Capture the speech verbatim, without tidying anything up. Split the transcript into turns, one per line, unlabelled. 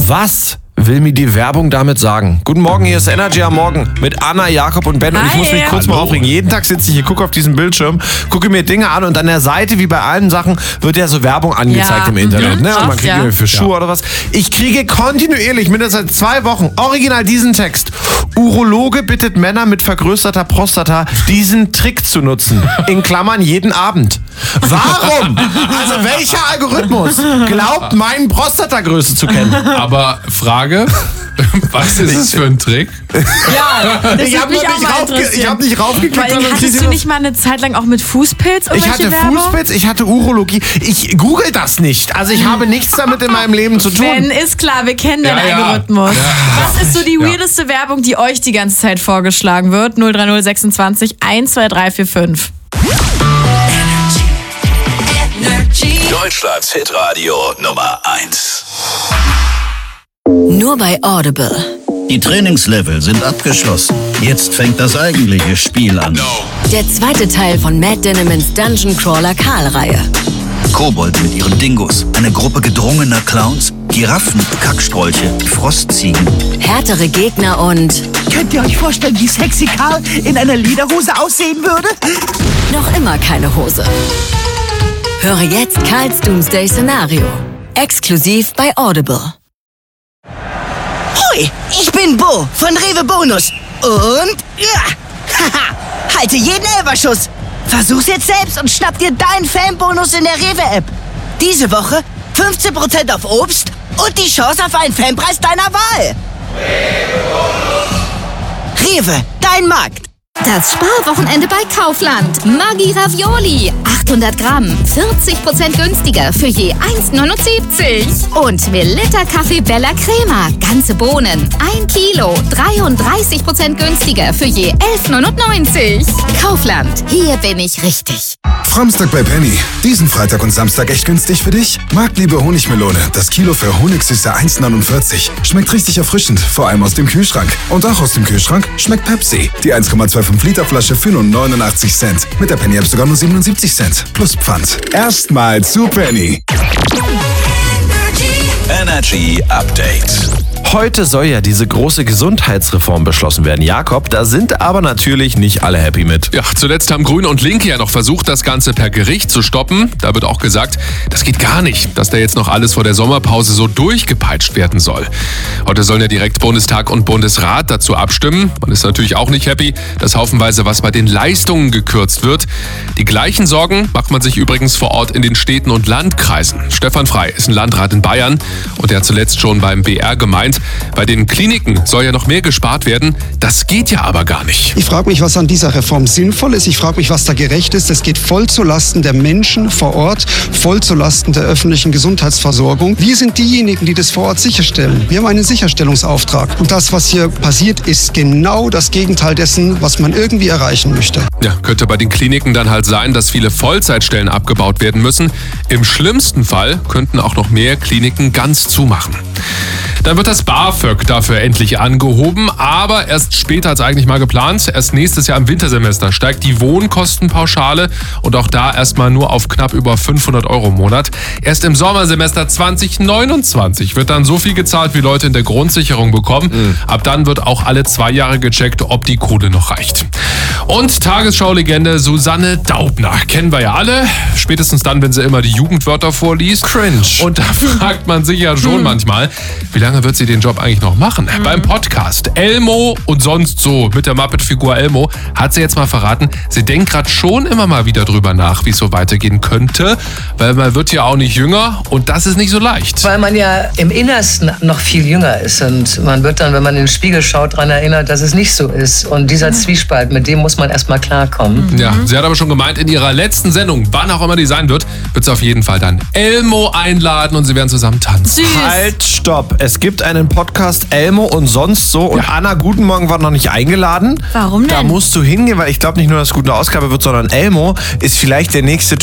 Was will mir die Werbung damit sagen? Guten Morgen, hier ist Energy am Morgen mit Anna, Jakob und Ben. Und ich
Hi.
muss mich kurz mal aufregen. Jeden Tag sitze ich hier, gucke auf diesen Bildschirm, gucke mir Dinge an und an der Seite, wie bei allen Sachen, wird ja so Werbung angezeigt
Ja.
im Internet.
Mhm.
Ne? Und man
Oft,
kriegt
ja.
irgendwie für Schuhe oder was. Ich kriege kontinuierlich, mindestens seit zwei Wochen, original diesen Text. Urologe bittet Männer mit vergrößerter Prostata, diesen Trick zu nutzen. In Klammern jeden Abend. Warum? Also welcher Algorithmus glaubt, meinen Prostatagröße zu kennen?
Aber Frage, was ist es für ein Trick?
Ja, das
Ich
würde
habe
mich auch
nicht,
mal
raufge- ich
interessieren.
hab nicht raufgeklickt.
Weil
sondern
hattest
steht
du
hier
nicht mal eine Zeit lang auch mit Fußpilz
Ich
irgendwelche
hatte
Werbung?
Fußpilz, ich hatte Urologie. Ich google das nicht. Also ich habe nichts damit in meinem Leben zu tun.
Ben, ist klar, wir kennen
Ja,
deinen
ja.
Algorithmus.
Ja.
Was ist so die
Ja.
weirdeste Werbung, die euch die ganze Zeit vorgeschlagen wird? null drei null sechsundzwanzig eins zwei drei vier fünf.
Deutschlands Hitradio Nummer eins.
Nur bei Audible.
Die Trainingslevel sind abgeschlossen. Jetzt fängt das eigentliche Spiel an.
Der zweite Teil von Matt Dinnemans Dungeon Crawler Karl-Reihe.
Kobold mit ihren Dingos, eine Gruppe gedrungener Clowns, Giraffen, Kackstrolche, Frostziegen.
Härtere Gegner und
Könnt ihr euch vorstellen, wie sexy Karl in einer Lederhose aussehen würde?
noch immer keine Hose. Höre jetzt Karls Doomsday Szenario. Exklusiv bei Audible.
Hui, ich bin Bo von Rewe Bonus. Und ja, haha, halte jeden Elberschuss. Versuch's jetzt selbst und schnapp dir deinen Fanbonus in der Rewe-App. Diese Woche fünfzehn Prozent auf Obst und die Chance auf einen Fanpreis deiner Wahl. Rewe, dein Markt.
Das Sparwochenende bei Kaufland. Maggi Ravioli. achthundert Gramm. vierzig Prozent günstiger für je eins neunundsiebzig. Und Melitta Kaffee Bella Crema. Ganze Bohnen. ein Kilo. dreiunddreißig Prozent günstiger für je elf neunundneunzig. Kaufland. Hier bin ich richtig.
Samstag bei Penny. Diesen Freitag und Samstag echt günstig für dich? Marktliebe Honigmelone. Das Kilo für Honigsüße eins neunundvierzig. Schmeckt richtig erfrischend, vor allem aus dem Kühlschrank. Und auch aus dem Kühlschrank schmeckt Pepsi. Die eins Komma fünfundzwanzig Liter Flasche für nur neunundachtzig Cent. Mit der Penny App sogar nur siebenundsiebzig Cent. Plus Pfand. Erstmal zu Penny.
Energy Update.
Heute soll ja diese große Gesundheitsreform beschlossen werden, Jakob. Da sind aber natürlich nicht alle happy mit.
Ja, zuletzt haben Grüne und Linke ja noch versucht, das Ganze per Gericht zu stoppen. Da wird auch gesagt, das geht gar nicht, dass da jetzt noch alles vor der Sommerpause so durchgepeitscht werden soll. Heute sollen ja direkt Bundestag und Bundesrat dazu abstimmen. Man ist natürlich auch nicht happy, dass haufenweise was bei den Leistungen gekürzt wird. Die gleichen Sorgen macht man sich übrigens vor Ort in den Städten und Landkreisen. Stefan Frey ist ein Landrat in Bayern und der hat zuletzt schon beim B R gemeint, bei den Kliniken soll ja noch mehr gespart werden. Das geht ja aber gar nicht.
Ich frage mich, was an dieser Reform sinnvoll ist. Ich frage mich, was da gerecht ist. Es geht voll zulasten der Menschen vor Ort, voll zulasten der öffentlichen Gesundheitsversorgung. Wir sind diejenigen, die das vor Ort sicherstellen. Wir haben einen Sicherstellungsauftrag. Und das, was hier passiert, ist genau das Gegenteil dessen, was man irgendwie erreichen möchte.
Ja, könnte bei den Kliniken dann halt sein, dass viele Vollzeitstellen abgebaut werden müssen. Im schlimmsten Fall könnten auch noch mehr Kliniken ganz zumachen. Dann wird das BAföG dafür endlich angehoben, aber erst später als eigentlich mal geplant. Erst nächstes Jahr im Wintersemester steigt die Wohnkostenpauschale und auch da erstmal nur auf knapp über fünfhundert Euro im Monat. Erst im Sommersemester zwanzig neunundzwanzig wird dann so viel gezahlt, wie Leute in der Grundsicherung bekommen. Mhm. Ab dann wird auch alle zwei Jahre gecheckt, ob die Kohle noch reicht. Und Tagesschau-Legende Susanne Daubner. Kennen wir ja alle. Spätestens dann, wenn sie immer die Jugendwörter vorliest.
Cringe.
Und da fragt man sich ja schon manchmal, wie lange wird sie den Job eigentlich noch machen? Mhm. Beim Podcast Elmo und sonst so mit der Muppet-Figur Elmo hat sie jetzt mal verraten, sie denkt gerade schon immer mal wieder drüber nach, wie es so weitergehen könnte, weil man wird ja auch nicht jünger und das ist nicht so leicht.
Weil man ja im Innersten noch viel jünger ist und man wird dann, wenn man in den Spiegel schaut, daran erinnert, dass es nicht so ist. Und dieser Zwiespalt, mit dem muss man erstmal klarkommen.
Ja, sie hat aber schon gemeint, in ihrer letzten Sendung, wann auch immer die sein wird, wird sie auf jeden Fall dann Elmo einladen und sie werden zusammen tanzen.
Süß.
Halt, stopp. Es gibt einen Podcast Elmo und sonst so und
Ja.
Anna Guten Morgen war noch nicht eingeladen.
Warum denn?
Da musst du hingehen, weil ich glaube nicht nur, dass es gut eine Ausgabe wird, sondern Elmo ist vielleicht der nächste